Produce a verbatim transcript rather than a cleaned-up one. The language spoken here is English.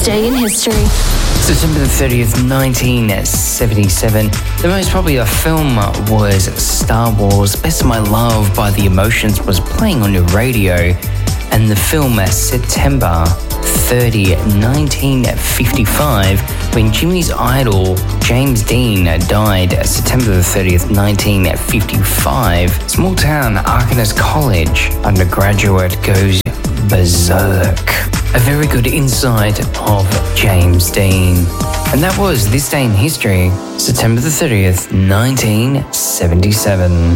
day in history. September the thirtieth, nineteen seventy-seven. The most popular film was Star Wars Best of My Love by The Emotions was playing on your radio. And the film September thirtieth, nineteen fifty-five, when Jimmy's idol James Dean died September the thirtieth, nineteen fifty-five. Small town Arkansas College undergraduate goes berserk. A very good insight of James Dean. And that was This Day in History, September the thirtieth, nineteen seventy-seven.